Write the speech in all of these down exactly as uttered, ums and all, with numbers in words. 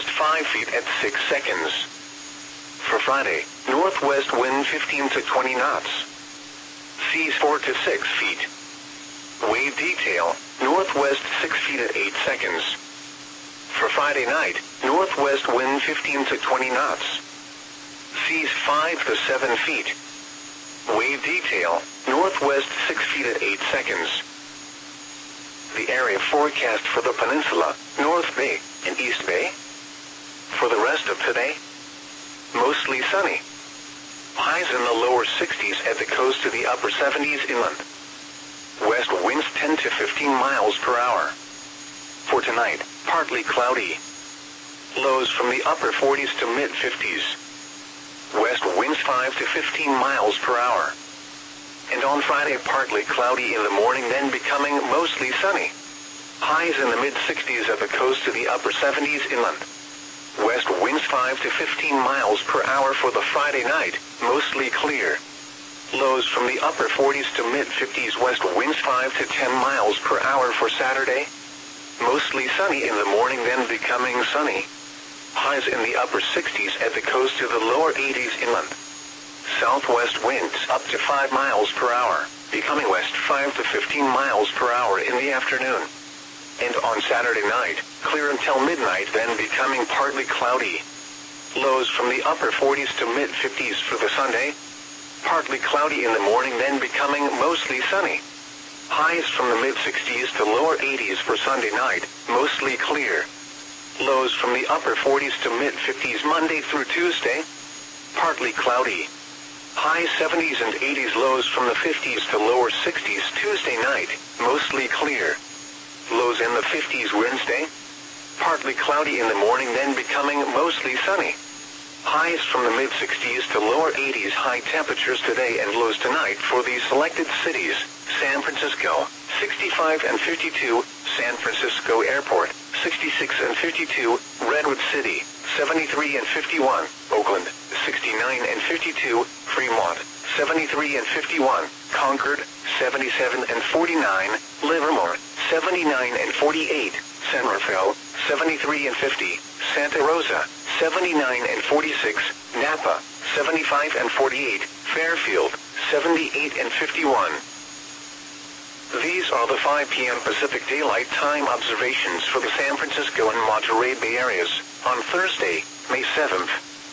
northwest five feet at six seconds. For Friday, northwest wind fifteen to twenty knots. Seas four to six feet. Wave detail, northwest six feet at eight seconds. For Friday night, northwest wind fifteen to twenty knots. Seas five to seven feet. Wave detail, northwest six feet at eight seconds. The area forecast for the peninsula, North Bay, and East Bay. For the rest of today, mostly sunny. Highs in the lower sixties at the coast to the upper seventies inland. West winds ten to fifteen miles per hour. For tonight, partly cloudy. Lows from the upper forties to mid fifties. West winds five to fifteen miles per hour. And on Friday, partly cloudy in the morning, then becoming mostly sunny. Highs in the mid sixties at the coast to the upper seventies inland. West winds five to fifteen miles per hour for the Friday night, mostly clear. Lows from the upper forties to mid fifties. West winds five to ten miles per hour for Saturday. Mostly sunny in the morning, then becoming sunny. Highs in the upper sixties at the coast to the lower eighties inland. Southwest winds up to five miles per hour, becoming west five to fifteen miles per hour in the afternoon. And on Saturday night, clear until midnight, then becoming partly cloudy. Lows from the upper forties to mid fifties for the Sunday. Partly cloudy in the morning, then becoming mostly sunny. Highs from the mid sixties to lower eighties for Sunday night, mostly clear. Lows from the upper forties to mid fifties Monday through Tuesday. Partly cloudy. High seventies and eighties. Lows from the fifties to lower sixties Tuesday night, mostly clear. Lows in the fifties Wednesday. Partly cloudy in the morning, then becoming mostly sunny. Highs from the mid sixties to lower eighties. High temperatures today and lows tonight for these selected cities: San Francisco, sixty-five and fifty-two, San Francisco Airport, sixty-six and fifty-two, Redwood City, seventy-three and fifty-one, Oakland, sixty-nine and fifty-two, Fremont, seventy-three and fifty-one, Concord, seventy-seven and forty-nine, Livermore, seventy-nine and forty-eight, San Rafael, seventy-three and fifty, Santa Rosa, seventy-nine and forty-six, Napa, seventy-five and forty-eight, Fairfield, seventy-eight and fifty-one. These are the five p m Pacific Daylight Time observations for the San Francisco and Monterey Bay areas on Thursday, May seventh.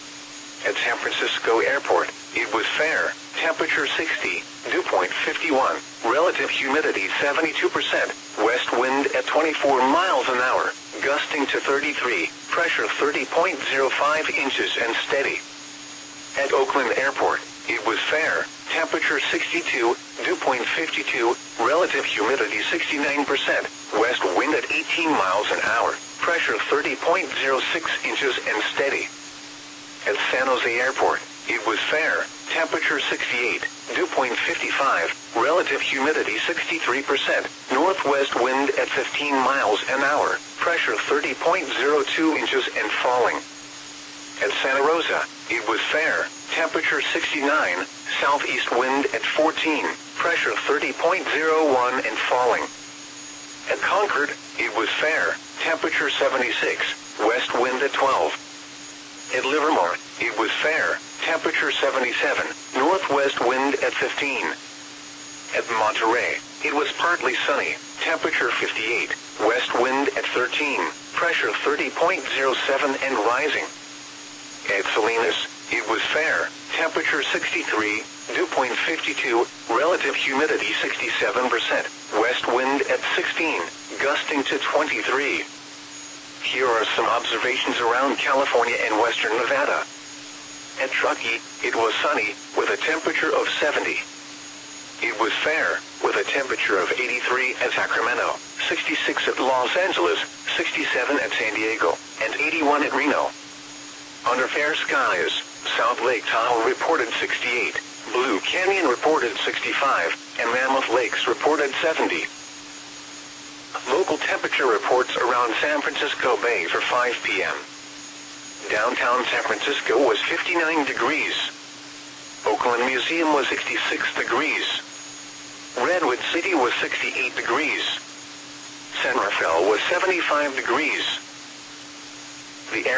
At San Francisco Airport, it was fair, temperature sixty, dew point fifty-one, relative humidity seventy-two percent, west wind at twenty-four miles an hour, gusting to thirty-three, pressure thirty point zero five inches and steady. At Oakland Airport, it was fair, temperature sixty-two, dew point fifty-two, relative humidity sixty-nine percent, west wind at eighteen miles an hour, pressure thirty point zero six inches and steady. At San Jose Airport, it was fair, temperature sixty-eight, dew point fifty-five, relative humidity sixty-three percent, northwest wind at fifteen miles an hour, pressure thirty point zero two inches and falling. At Santa Rosa, it was fair, temperature sixty-nine, southeast wind at fourteen, pressure thirty point zero one and falling. At Concord, it was fair, temperature seventy-six, west wind at twelve. At Livermore, it was fair, temperature seventy-seven, northwest wind at fifteen. At Monterey, it was partly sunny, temperature fifty-eight, west wind at thirteen, pressure thirty point zero seven and rising. At Salinas, it was fair, temperature sixty-three, dew point fifty-two, relative humidity sixty-seven percent, west wind at sixteen, gusting to twenty-three. Here are some observations around California and western Nevada. At Truckee, it was sunny, with a temperature of seventy. It was fair, with a temperature of eighty-three at Sacramento, sixty-six at Los Angeles, sixty-seven at San Diego, and eighty-one at Reno. Under fair skies, South Lake Tahoe reported sixty-eight, Blue Canyon reported sixty-five, and Mammoth Lakes reported seventy. Local temperature reports around San Francisco Bay for five p m Downtown San Francisco was fifty-nine degrees. Oakland Museum was sixty-six degrees. Redwood City was sixty-eight degrees. San Rafael was seventy-five degrees. The air